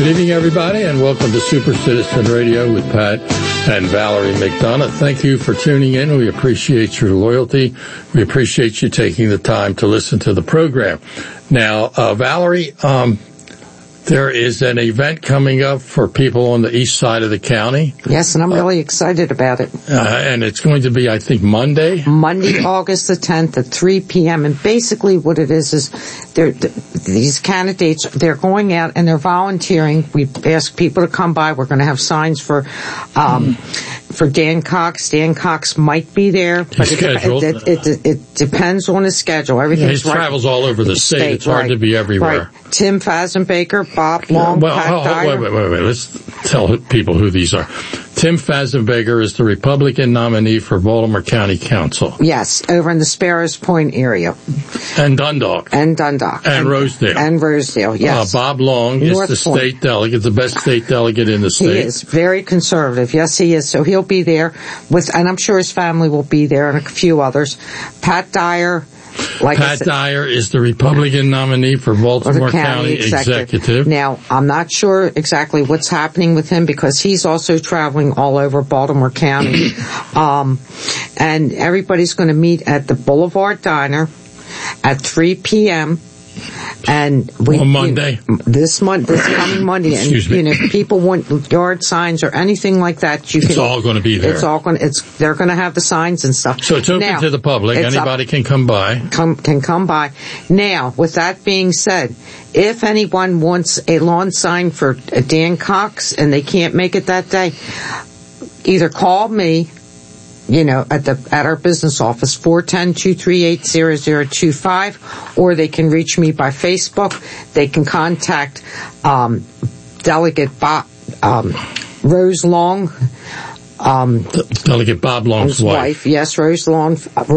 Good evening, everybody, and welcome to Super Citizen Radio with Pat and Valerie McDonough. Thank you for tuning in. We appreciate your loyalty. We appreciate you taking the time to listen to the program. Now, Valerie, there is an event coming up for people on the east side of the county. Yes, and I'm really excited about it. And it's going to be, I think, Monday, August the 10th at 3 p.m. And basically what it is these candidates, they're going out and they're volunteering. We ask people to come by. We're going to have signs for Dan Cox. Dan Cox might be there, but it depends on his schedule. He travels all over the state. It's hard to be everywhere. Right. Tim Fazenbaker, Bob Long, Pat Dyer. Wait. Let's tell people who these are. Tim Fazenbaker is the Republican nominee for Baltimore County Council. Yes, over in the Sparrows Point area. And Dundalk. And Rosedale. And Rosedale, yes. Bob Long is the state delegate, the best state delegate in the state. He is very conservative. Yes, he is. So he'll be there and I'm sure his family will be there and a few others. Pat Dyer. Pat Dyer is the Republican nominee for Baltimore County Executive. Now, I'm not sure exactly what's happening with him because he's also traveling all over Baltimore County. And everybody's going to meet at the Boulevard Diner at 3 p.m. And on Monday, this coming Monday, and if people want yard signs or anything like that, it's all going to be there. They're going to have the signs and stuff. So it's open to the public. Anybody can come by. Can come by. Now, with that being said, if anyone wants a lawn sign for Dan Cox and they can't make it that day, either call me. At our business office, 410-238-0025, or they can reach me by Facebook. They can contact Delegate Rose Long. Delegate Bob Long's wife. Yes, Rose Long,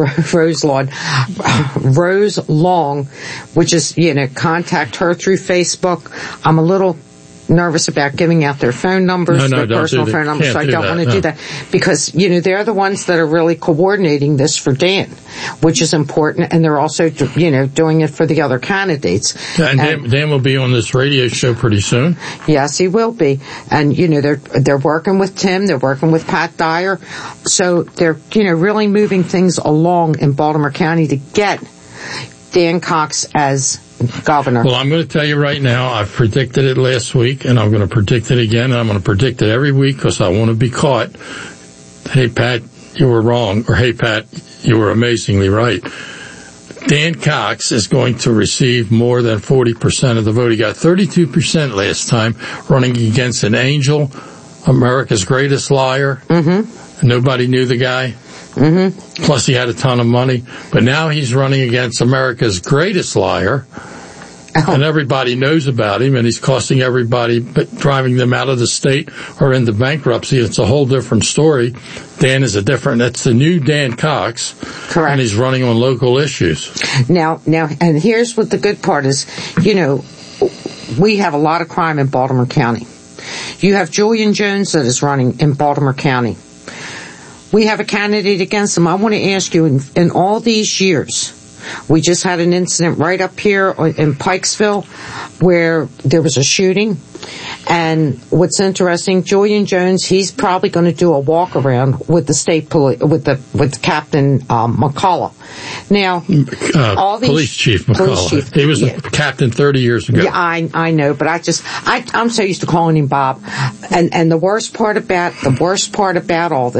which is, contact her through Facebook. I'm a little nervous about giving out their phone numbers, their personal phone numbers, so I don't want to do that because, they're the ones that are really coordinating this for Dan, which is important, and they're also, doing it for the other candidates. And Dan will be on this radio show pretty soon. Yes, he will be. And, they're working with Tim, they're working with Pat Dyer, so they're, really moving things along in Baltimore County to get Dan Cox as governor. Well, I'm going to tell you right now, I've predicted it last week, and I'm going to predict it again, and I'm going to predict it every week because I want to be caught. Hey, Pat, you were wrong, or hey, Pat, you were amazingly right. Dan Cox is going to receive more than 40% of the vote. He got 32% last time, running against an angel, America's greatest liar. Mm-hmm. Nobody knew the guy. Mm-hmm. Plus, he had a ton of money. But now he's running against America's greatest liar. And everybody knows about him, and he's costing everybody, driving them out of the state or into bankruptcy. It's a whole different story. Dan is that's the new Dan Cox. Correct. And he's running on local issues. Now, and here's what the good part is. We have a lot of crime in Baltimore County. You have Julian Jones that is running in Baltimore County. We have a candidate against him. I want to ask you, in all these years, we just had an incident right up here in Pikesville where there was a shooting. And what's interesting, Julian Jones, he's probably going to do a walk around with the state police, with Captain McCullough. Now, all these police chief McCullough. He was a captain 30 years ago. Yeah, I know, but I'm so used to calling him Bob. And the worst part about all this.